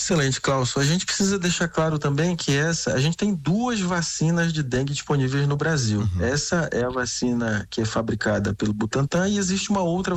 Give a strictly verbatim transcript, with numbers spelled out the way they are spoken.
Excelente, Cláudio. A gente precisa deixar claro também que essa, a gente tem duas vacinas de dengue disponíveis no Brasil. Uhum. Essa é a vacina que é fabricada pelo Butantan e existe uma outra